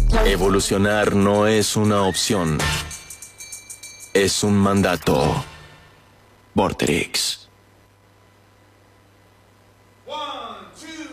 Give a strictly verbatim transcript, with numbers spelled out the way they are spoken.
Evolucionar no es una opción. Es un mandato. Vorterix. One, two.